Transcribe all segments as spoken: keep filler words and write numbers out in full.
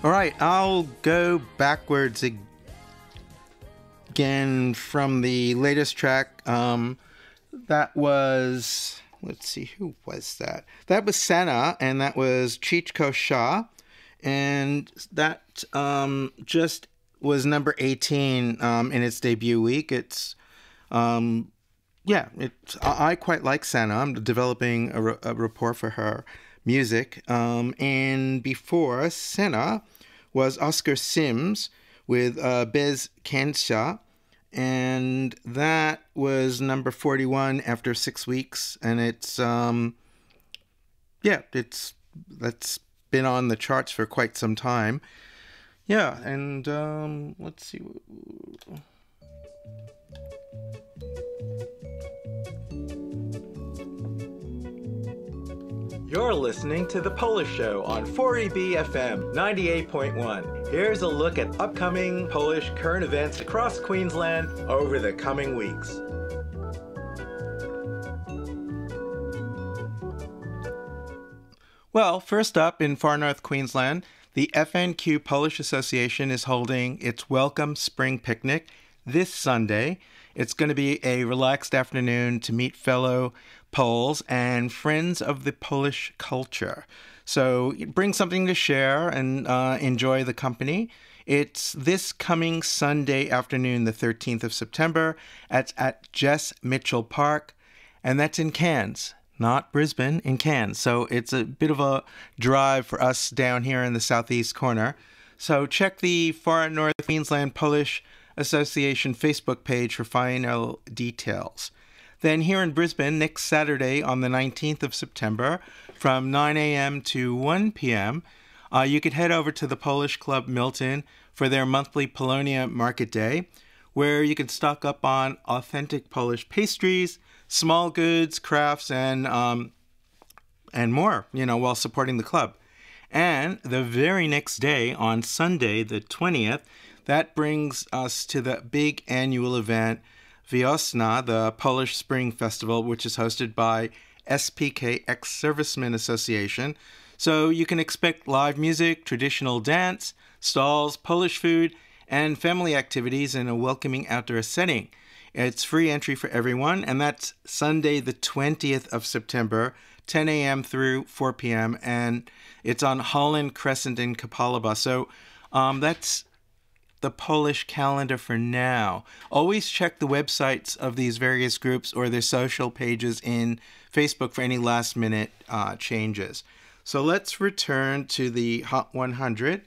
All right, I'll go backwards again from the latest track. Um, that was, let's see, who was that? That was Senna, and that was Chichko Shah. And that um, just was number eighteen um, in its debut week. It's, um, yeah, it's, I, I quite like Senna. I'm developing a, a rapport for her music. Um, and before Senna was Oscar Sims with uh, Bez Kensha, and that was number forty-one after six weeks, and it's um, yeah, it's that's been on the charts for quite some time. Yeah, and um, let's see. You're listening to The Polish Show on four E B F M ninety-eight point one. Here's a look at upcoming Polish current events across Queensland over the coming weeks. Well, first up in far north Queensland, the F N Q Polish Association is holding its Welcome Spring Picnic this Sunday. It's going to be a relaxed afternoon to meet fellow Poles and friends of the Polish culture. So bring something to share and uh, enjoy the company. It's this coming Sunday afternoon, the thirteenth of September. It's at Jess Mitchell Park, and that's in Cairns, not Brisbane, in Cairns. So it's a bit of a drive for us down here in the southeast corner. So check the Far North Queensland Polish Association Facebook page for final details. Then here in Brisbane, next Saturday on the nineteenth of September, from nine a.m. to one p.m., uh, you could head over to the Polish Club Milton for their monthly Polonia Market Day, where you can stock up on authentic Polish pastries, small goods, crafts, and um, and more, you know, while supporting the club. And the very next day, on Sunday, the twentieth, that brings us to the big annual event, Wiosna, the Polish Spring Festival, which is hosted by S P K Ex-Servicemen Association. So you can expect live music, traditional dance, stalls, Polish food, and family activities in a welcoming outdoor setting. It's free entry for everyone, and that's Sunday the twentieth of September, ten a.m. through four p.m., and it's on Holland Crescent in Kapalaba. So um, that's the Polish calendar for now. Always check the websites of these various groups or their social pages in Facebook for any last-minute uh, changes. So let's return to the Hot one hundred.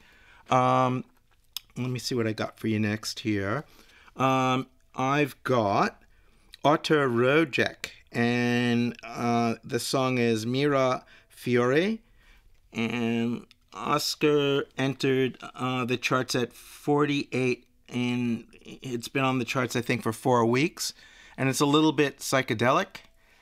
Um, let me see what I got for you next here. Um, I've got Otter Rojek, and uh, the song is Mira Fiore, and Oscar entered uh, the charts at forty-eight, and it's been on the charts, I think, for four weeks, and it's a little bit psychedelic,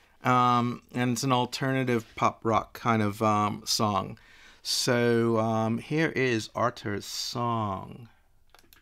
um, and it's an alternative pop rock kind of um, song. So um, here is Arthur's song.